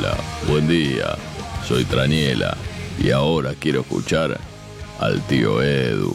Hola, buen día. Soy Traniela y ahora quiero escuchar al tío Edu.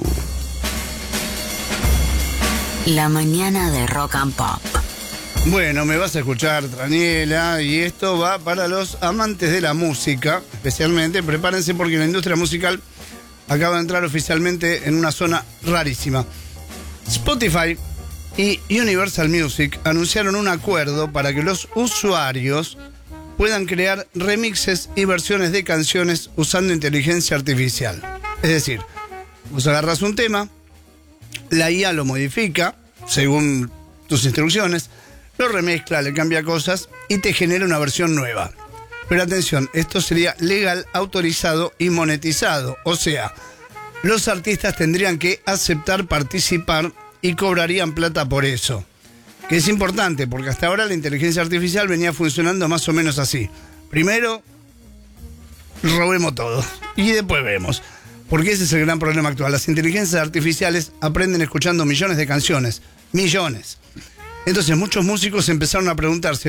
La mañana de Rock and Pop. Bueno, me vas a escuchar, Traniela, y esto va para los amantes de la música, especialmente. Prepárense porque la industria musical acaba de entrar oficialmente en una zona rarísima. Spotify y Universal Music anunciaron un acuerdo para que los usuarios puedan crear remixes y versiones de canciones usando inteligencia artificial. Es decir, vos agarras un tema, la IA lo modifica según tus instrucciones, lo remezcla, le cambia cosas y te genera una versión nueva. Pero atención, esto sería legal, autorizado y monetizado. O sea, los artistas tendrían que aceptar participar y cobrarían plata por eso. Que es importante, porque hasta ahora la inteligencia artificial venía funcionando más o menos así. Primero, robemos todo y después vemos. Porque ese es el gran problema actual. Las inteligencias artificiales aprenden escuchando millones de canciones. Millones. Entonces muchos músicos empezaron a preguntarse,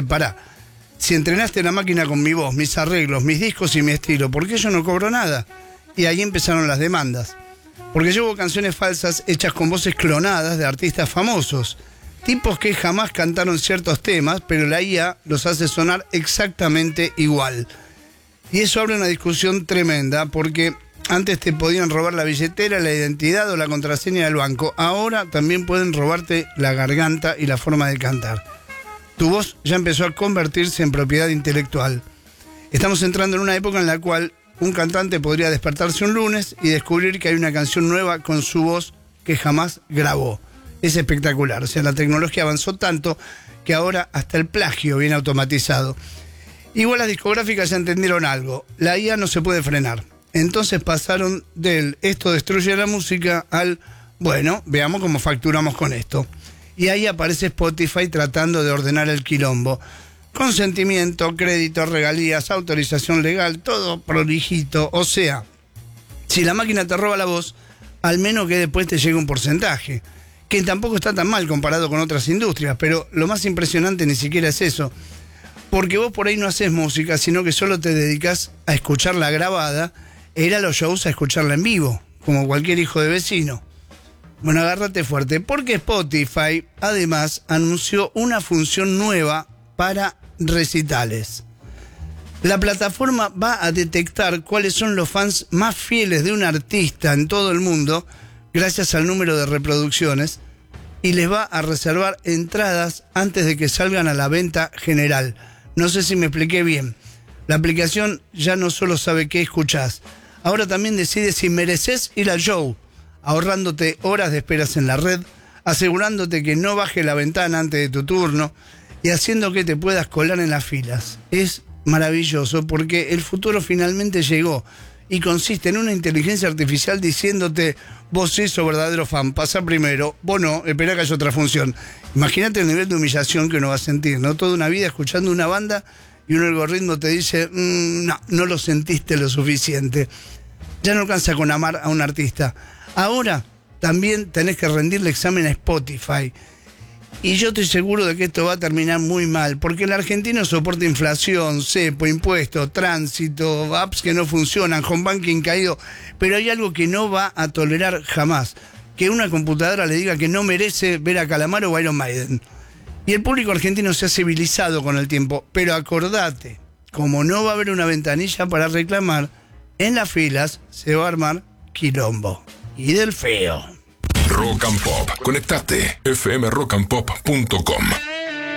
si entrenaste la máquina con mi voz, mis arreglos, mis discos y mi estilo, ¿por qué yo no cobro nada? Y ahí empezaron las demandas. Porque yo hubo canciones falsas hechas con voces clonadas de artistas famosos, tipos que jamás cantaron ciertos temas, pero la IA los hace sonar exactamente igual. Y eso abre una discusión tremenda, porque antes te podían robar la billetera, la identidad o la contraseña del banco. Ahora también pueden robarte la garganta y la forma de cantar. Tu voz ya empezó a convertirse en propiedad intelectual. Estamos entrando en una época en la cual un cantante podría despertarse un lunes y descubrir que hay una canción nueva con su voz que jamás grabó. Es espectacular. O sea, la tecnología avanzó tanto que ahora hasta el plagio viene automatizado. Igual las discográficas ya entendieron algo. La IA no se puede frenar. Entonces pasaron del esto destruye la música al, bueno, veamos cómo facturamos con esto. Y ahí aparece Spotify tratando de ordenar el quilombo. Consentimiento, crédito, regalías, autorización legal, todo prolijito. O sea, si la máquina te roba la voz, al menos que después te llegue un porcentaje. Que tampoco está tan mal comparado con otras industrias, pero lo más impresionante ni siquiera es eso. Porque vos por ahí no haces música, sino que solo te dedicas a escucharla grabada, e ir a los shows a escucharla en vivo, como cualquier hijo de vecino. Bueno, agárrate fuerte, porque Spotify además anunció una función nueva para recitales. La plataforma va a detectar cuáles son los fans más fieles de un artista en todo el mundo, gracias al número de reproducciones, y les va a reservar entradas antes de que salgan a la venta general. No sé si me expliqué bien. La aplicación ya no solo sabe qué escuchás, ahora también decide si mereces ir al show, ahorrándote horas de esperas en la red, asegurándote que no baje la ventana antes de tu turno y haciendo que te puedas colar en las filas. Es maravilloso porque el futuro finalmente llegó y consiste en una inteligencia artificial diciéndote: vos sos verdadero fan, pasa primero, vos no, esperá que haya otra función. Imagínate el nivel de humillación que uno va a sentir, ¿no? Toda una vida escuchando una banda y un algoritmo te dice, no lo sentiste lo suficiente. Ya no alcanza con amar a un artista. Ahora también tenés que rendirle examen a Spotify. Y yo estoy seguro de que esto va a terminar muy mal, porque el argentino soporta inflación, cepo, impuestos, tránsito, apps que no funcionan, home banking caído, pero hay algo que no va a tolerar jamás: que una computadora le diga que no merece ver a Calamaro o a Iron Maiden. Y el público argentino se ha civilizado con el tiempo, pero acordate, como no va a haber una ventanilla para reclamar, en las filas se va a armar quilombo. Y del feo. Rock and Pop. Conectate. fmrockandpop.com